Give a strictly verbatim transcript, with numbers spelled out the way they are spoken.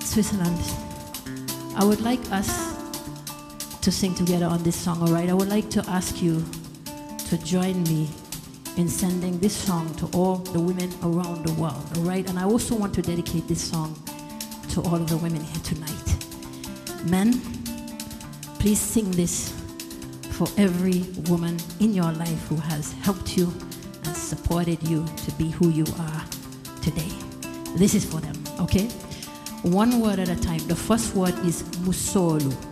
Switzerland, I would like us to sing together on this song, all right? I would like to ask you to join me in sending this song to all the women around the world, all right? And I also want to dedicate this song to all of the women here tonight. Men, please sing this for every woman in your life who has helped you and supported you to be who you are today. This is for them, okay? One word at a time. The first word is musolu.